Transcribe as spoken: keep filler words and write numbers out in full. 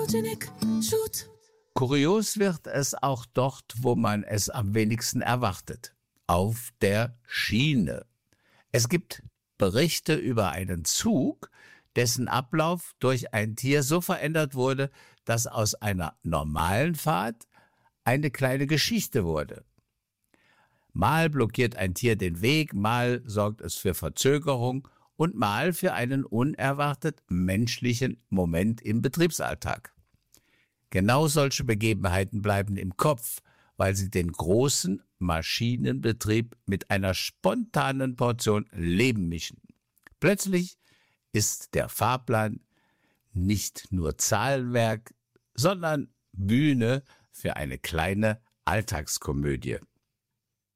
Photogenic Shoot. Kurios wird es auch dort, wo man es am wenigsten erwartet. Auf der Schiene. Es gibt Berichte über einen Zug, dessen Ablauf durch ein Tier so verändert wurde, dass aus einer normalen Fahrt eine kleine Geschichte wurde. Mal blockiert ein Tier den Weg, mal sorgt es für Verzögerung und mal für einen unerwartet menschlichen Moment im Betriebsalltag. Genau solche Begebenheiten bleiben im Kopf, weil sie den großen Maschinenbetrieb mit einer spontanen Portion Leben mischen. Plötzlich ist der Fahrplan nicht nur Zahlenwerk, sondern Bühne für eine kleine Alltagskomödie.